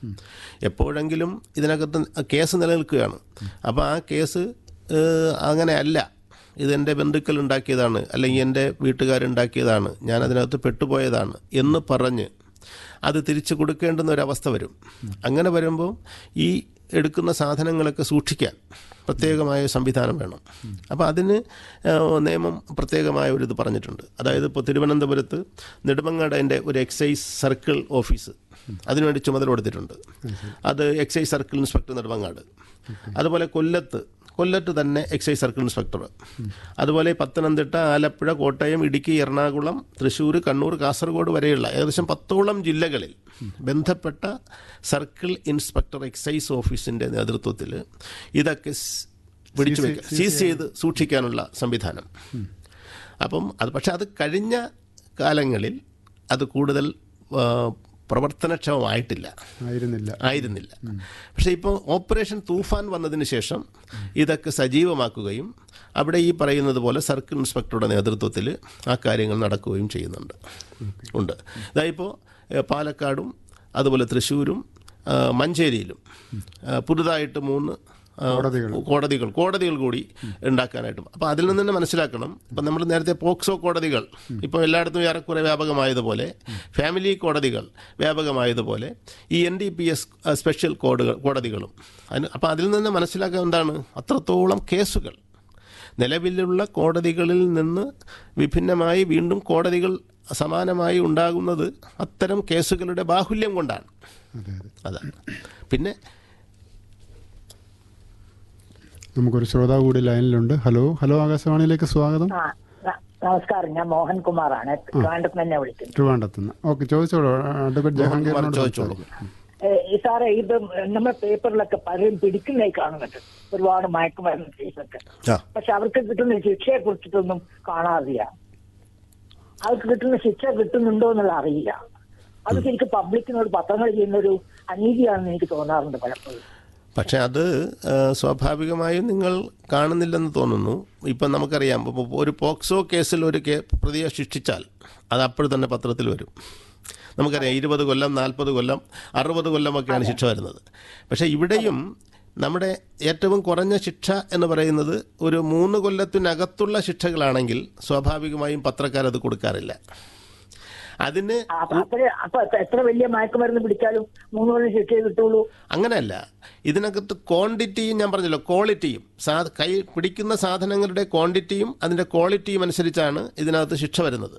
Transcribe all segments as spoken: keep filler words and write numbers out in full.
എപ്പോഴെങ്കിലും ഇതിനകത്ത് കേസ് നിലനിൽക്കുകയാണ്. അപ്പോൾ ആ കേസ് അങ്ങനെയല്ല, ഇതെൻ്റെ ബന്ധുക്കൾ ഉണ്ടാക്കിയതാണ്, അല്ലെങ്കിൽ എൻ്റെ വീട്ടുകാരുണ്ടാക്കിയതാണ്, ഞാനതിനകത്ത് പെട്ടുപോയതാണ് എന്ന് പറഞ്ഞ് അത് തിരിച്ചു കൊടുക്കേണ്ടുന്ന ഒരവസ്ഥ വരും. അങ്ങനെ വരുമ്പോൾ ഈ എടുക്കുന്ന സാധനങ്ങളൊക്കെ സൂക്ഷിക്കാൻ പ്രത്യേകമായ സംവിധാനം വേണം. അപ്പോൾ അതിന് നിയമം പ്രത്യേകമായ ഒരു ഇത് പറഞ്ഞിട്ടുണ്ട്. അതായത് ഇപ്പോൾ തിരുവനന്തപുരത്ത് നെടുമങ്ങാടിൻ്റെ ഒരു എക്സൈസ് സർക്കിൾ ഓഫീസ് അതിനുവേണ്ടി ചുമതല കൊടുത്തിട്ടുണ്ട്. അത് എക്സൈസ് സർക്കിൾ ഇൻസ്പെക്ടർ നെടുമങ്ങാട്. അതുപോലെ കൊല്ലത്ത് കൊല്ലത്ത് തന്നെ എക്സൈസ് സർക്കിൾ ഇൻസ്പെക്ടർ. അതുപോലെ പത്തനംതിട്ട, ആലപ്പുഴ, കോട്ടയം, ഇടുക്കി, എറണാകുളം, തൃശ്ശൂർ, കണ്ണൂർ, കാസർഗോഡ് വരെയുള്ള ഏകദേശം പത്തോളം ജില്ലകളിൽ ബന്ധപ്പെട്ട സർക്കിൾ ഇൻസ്പെക്ടർ എക്സൈസ് ഓഫീസിൻ്റെ നേതൃത്വത്തിൽ ഇതൊക്കെ പിടിച്ചു വയ്ക്കുക, സീസ് ചെയ്ത് സൂക്ഷിക്കാനുള്ള സംവിധാനം. അപ്പം അത് പക്ഷെ അത് കഴിഞ്ഞ കാലങ്ങളിൽ അത് കൂടുതൽ പ്രവർത്തനക്ഷമമായിട്ടില്ല ആയിരുന്നില്ല ആയിരുന്നില്ല പക്ഷേ ഇപ്പോൾ ഓപ്പറേഷൻ തൂഫാൻ വന്നതിന് ശേഷം ഇതൊക്കെ സജീവമാക്കുകയും അവിടെ ഈ പറയുന്നത് പോലെ സർക്കിൾ ഇൻസ്പെക്ടറുടെ നേതൃത്വത്തിൽ ആ കാര്യങ്ങൾ നടക്കുകയും ചെയ്യുന്നുണ്ട് ഉണ്ട്. ഇതായിപ്പോൾ പാലക്കാടും അതുപോലെ തൃശ്ശൂരും മഞ്ചേരിയിലും പുതുതായിട്ട് മൂന്ന് കോടതികൾ കോടതികൾ കൂടി ഉണ്ടാക്കാനായിട്ടും. അപ്പോൾ അതിൽ നിന്ന് തന്നെ മനസ്സിലാക്കണം, ഇപ്പം നമ്മൾ നേരത്തെ പോക്സോ കോടതികൾ ഇപ്പോൾ എല്ലായിടത്തും ഏറെക്കുറെ വ്യാപകമായതുപോലെ, ഫാമിലി കോടതികൾ വ്യാപകമായതുപോലെ ഈ N D P S special കോടതികൾ കോടതികളും അതിന് അപ്പോൾ അതിൽ നിന്ന് മനസ്സിലാക്കുക എന്താണ്, അത്രത്തോളം കേസുകൾ നിലവിലുള്ള കോടതികളിൽ നിന്ന് വിഭിന്നമായി വീണ്ടും കോടതികൾ സമാനമായി ഉണ്ടാകുന്നത് അത്തരം കേസുകളുടെ ബാഹുല്യം കൊണ്ടാണ്. അതാണ്. പിന്നെ നമുക്കൊരു ശ്രോതാവ് കൂടി ലൈനിലുണ്ട്. ഹലോ ഹലോ ആകാശവാണിയിലേക്ക് സ്വാഗതം. നമസ്കാരം, ഞാൻ മോഹൻകുമാറാണ്, ട്രിവാൻഡ്രത്ത് തന്നെ വിളിക്കുന്നത്. ട്രിവാൻഡ്രത്ത് ഓക്കെ, ചോദിച്ചോളൂ. അഡ്വക്കേറ്റ് ജഹാംഗീറിനോട് ചോദിച്ചോളൂ. സാറേ, ഇത് നമ്മുടെ പേപ്പറിലൊക്കെ പലരും പിടിക്കുന്നതായി കാണുന്നുണ്ട്, ഒരുപാട് മയക്കുമരുന്ന് കേസൊക്കെ. പക്ഷെ അവർക്ക് കിട്ടുന്ന ശിക്ഷയെ കുറിച്ചിട്ടൊന്നും കാണാറില്ല. അവർക്ക് കിട്ടുന്ന ശിക്ഷ കിട്ടുന്നുണ്ടോ എന്നുള്ള അറിയില്ല. അത് ശരിക്കും പബ്ലിക്കിനോട് പത്രങ്ങൾ ചെയ്യുന്നൊരു അനീതിയാണെന്ന് എനിക്ക് തോന്നാറുണ്ട് പലപ്പോഴും. പക്ഷേ അത് സ്വാഭാവികമായും നിങ്ങൾ കാണുന്നില്ലെന്ന് തോന്നുന്നു. ഇപ്പം നമുക്കറിയാം, ഒരു പോക്സോ കേസിൽ ഒരു കേ പ്രതിയെ ശിക്ഷിച്ചാൽ അത് അപ്പോൾ തന്നെ പത്രത്തിൽ വരും. നമുക്കറിയാം ഇരുപത് കൊല്ലം, നാൽപ്പത് കൊല്ലം, അറുപത് കൊല്ലമൊക്കെയാണ് ശിക്ഷ വരുന്നത്. പക്ഷേ ഇവിടെയും നമ്മുടെ ഏറ്റവും കുറഞ്ഞ ശിക്ഷ എന്ന് പറയുന്നത് ഒരു മൂന്ന് കൊല്ലത്തിനകത്തുള്ള ശിക്ഷകളാണെങ്കിൽ സ്വാഭാവികമായും പത്രക്കാരത് കൊടുക്കാറില്ല. അതിന് എത്ര വലിയ മയക്കുമരുന്ന് പിടിച്ചാലും മൂന്ന് കൊല്ലം ശിക്ഷ കിട്ടുള്ളൂ അങ്ങനെയല്ല. ഇതിനകത്ത് ക്വാണ്ടിറ്റിയും ഞാൻ പറഞ്ഞല്ലോ, ക്വാളിറ്റിയും കൈ പിടിക്കുന്ന സാധനങ്ങളുടെ ക്വാണ്ടിറ്റിയും അതിൻ്റെ ക്വാളിറ്റിയും അനുസരിച്ചാണ് ഇതിനകത്ത് ശിക്ഷ വരുന്നത്.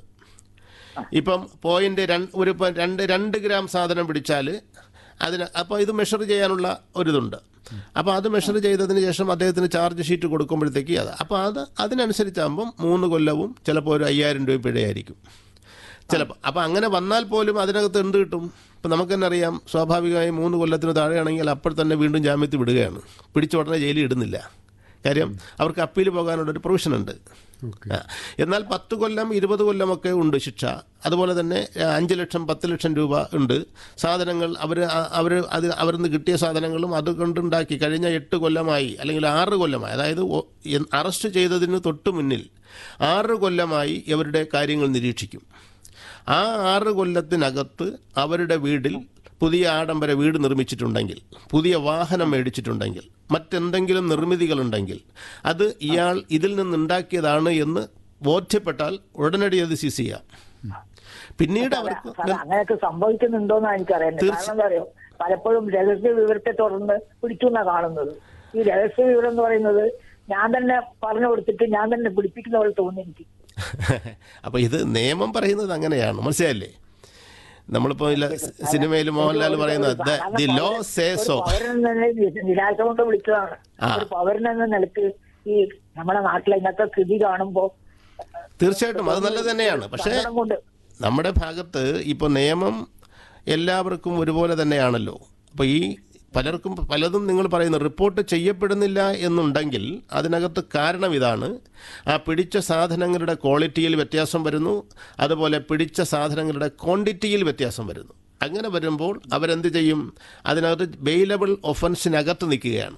ഇപ്പം പോയിന്റ് രണ്ട് ഒരു രണ്ട് രണ്ട് ഗ്രാം സാധനം പിടിച്ചാൽ അതിന് അപ്പോൾ ഇത് മെഷർ ചെയ്യാനുള്ള ഒരിതുണ്ട്. അപ്പോൾ അത് മെഷർ ചെയ്തതിന് ശേഷം അദ്ദേഹത്തിന് ചാർജ് ഷീറ്റ് കൊടുക്കുമ്പോഴത്തേക്ക് അത് അപ്പോൾ അത് അതിനനുസരിച്ചാകുമ്പം മൂന്ന് കൊല്ലവും ചിലപ്പോൾ ഒരു അയ്യായിരം രൂപ പിഴയായിരിക്കും ചിലപ്പോൾ. അപ്പോൾ അങ്ങനെ വന്നാൽ പോലും അതിനകത്ത് എന്ത് കിട്ടും? ഇപ്പം നമുക്ക് തന്നെ അറിയാം, സ്വാഭാവികമായും മൂന്ന് കൊല്ലത്തിന് താഴെയാണെങ്കിൽ അപ്പോൾ തന്നെ വീണ്ടും ജാമ്യത്തിൽ വിടുകയാണ്, പിടിച്ച ഉടനെ ജയിലിൽ ഇടുന്നില്ല. കാര്യം അവർക്ക് അപ്പീൽ പോകാനുള്ളൊരു പ്രൊവിഷനുണ്ട്. എന്നാൽ പത്ത് കൊല്ലം ഇരുപത് കൊല്ലമൊക്കെ ഉണ്ട് ശിക്ഷ. അതുപോലെ തന്നെ അഞ്ച് ലക്ഷം പത്ത് ലക്ഷം രൂപ ഉണ്ട്. സാധനങ്ങൾ അവർ അവർ അത് അവരിൽ നിന്ന് കിട്ടിയ സാധനങ്ങളും അതുകൊണ്ടുണ്ടാക്കി കഴിഞ്ഞ എട്ട് കൊല്ലമായി അല്ലെങ്കിൽ ആറ് കൊല്ലമായി, അതായത് അറസ്റ്റ് ചെയ്തതിന് തൊട്ട് മുന്നിൽ ആറ് കൊല്ലമായി ഇവരുടെ കാര്യങ്ങൾ നിരീക്ഷിക്കും. ആ ആറ് കൊല്ലത്തിനകത്ത് അവരുടെ വീട്ടിൽ പുതിയ ആഡംബര വീട് നിർമ്മിച്ചിട്ടുണ്ടെങ്കിൽ, പുതിയ വാഹനം മേടിച്ചിട്ടുണ്ടെങ്കിൽ, മറ്റെന്തെങ്കിലും നിർമ്മിതികളുണ്ടെങ്കിൽ അത് ഇയാൾ ഇതിൽ നിന്നുണ്ടാക്കിയതാണ് എന്ന് ബോധ്യപ്പെട്ടാൽ ഉടനടി അത് സീസ് ചെയ്യാം. പിന്നീട് അവർക്ക് അങ്ങനെയൊക്കെ സംഭവിക്കുന്നുണ്ടോന്നാണ് എനിക്കറിയുന്നത്. കാരണം എന്താ പറയുക, പലപ്പോഴും രഹസ്യ വിവരത്തെ തുടർന്ന് പിടിച്ചു എന്നാ കാണുന്നത്. ഈ രഹസ്യ വിവരം എന്ന് പറയുന്നത് ഞാൻ തന്നെ പറഞ്ഞു കൊടുത്തിട്ട് ഞാൻ തന്നെ പിടിപ്പിക്കുന്ന പോലെ തോന്നി എനിക്ക്. അപ്പോൾ ഇത് നിയമം പറയുന്നത് അങ്ങനെയാണ്, മനസ്സിലായില്ലേ? നമ്മളിപ്പോ സിനിമയിൽ മോഹൻലാൽ പറയുന്നത് ദി ലോ സേ സോ. നിരാശ കൊണ്ട് വിളിച്ചതാണ്. ഒരു പൗരനെന്ന നിലക്ക് ഈ നമ്മുടെ നാട്ടിലെ ഇന്നത്തെ സ്ഥിതി കാണുമ്പോ തീർച്ചയായിട്ടും അത് നല്ലത് തന്നെയാണ്. പക്ഷേ നമ്മുടെ ഭാഗത്ത് ഇപ്പോൾ നിയമം എല്ലാവർക്കും ഒരുപോലെ തന്നെയാണല്ലോ. അപ്പോൾ ഈ പലർക്കും പലതും നിങ്ങൾ പറയുന്നത് റിപ്പോർട്ട് ചെയ്യപ്പെടുന്നില്ല എന്നുണ്ടെങ്കിൽ അതിനകത്ത് കാരണം ഇതാണ്, ആ പിടിച്ച സാധനങ്ങളുടെ ക്വാളിറ്റിയിൽ വ്യത്യാസം വരുന്നു, അതുപോലെ പിടിച്ച സാധനങ്ങളുടെ ക്വാണ്ടിറ്റിയിൽ വ്യത്യാസം വരുന്നു. അങ്ങനെ വരുമ്പോൾ അവരെന്ത് ചെയ്യും? അതിനകത്ത് ബെയിലബിൾ ഒഫൻസിനകത്ത് നിൽക്കുകയാണ്.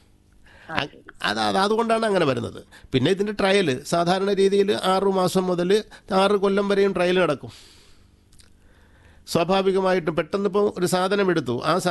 അത് അതുകൊണ്ടാണ് അങ്ങനെ വരുന്നത്. പിന്നെ ഇതിൻ്റെ ട്രയൽ സാധാരണ രീതിയിൽ ആറു മാസം മുതൽ ആറ് കൊല്ലം വരെയും ട്രയൽ നടക്കും. സ്വാഭാവികമായിട്ടും പെട്ടെന്നിപ്പോൾ ഒരു സാധനം എടുത്തു, ആ